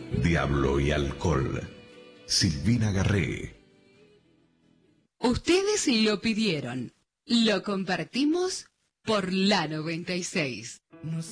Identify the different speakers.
Speaker 1: Diablo y alcohol. Silvina Garré.
Speaker 2: Ustedes lo pidieron. Lo compartimos por la 96.